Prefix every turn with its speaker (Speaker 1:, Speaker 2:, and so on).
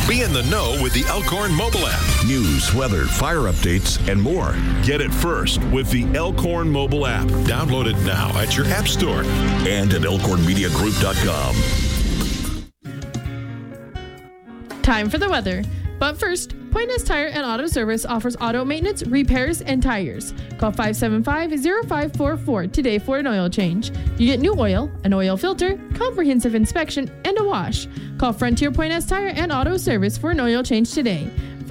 Speaker 1: Be in the know with the Elkhorn mobile app.
Speaker 2: News, weather, fire updates, and more.
Speaker 1: Get it first with the Elkhorn mobile app. Download it now at your app store
Speaker 2: and at elkhornmediagroup.com.
Speaker 3: Time for the weather. But first, Pointez Tire and Auto Service offers auto maintenance, repairs, and tires. Call 575-0544 today for an oil change. You get new oil, an oil filter, comprehensive inspection, and a wash. Call Frontier Pointez Tire and Auto Service for an oil change today.